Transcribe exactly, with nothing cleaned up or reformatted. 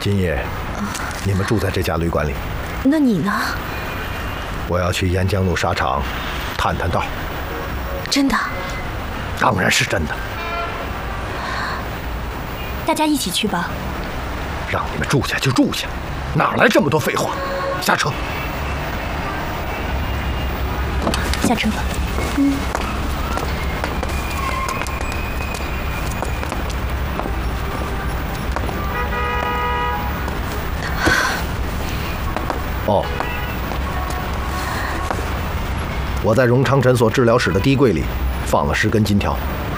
今夜，你们住在这家旅馆里。 那你呢？ 我要去沿江路沙场探探道。 真的？ 当然是真的。 大家一起去吧。 让你们住下就住下，哪来这么多废话？下车。 下车吧。嗯。 哦，我在荣昌诊所治疗室的衣柜里放了十根金条，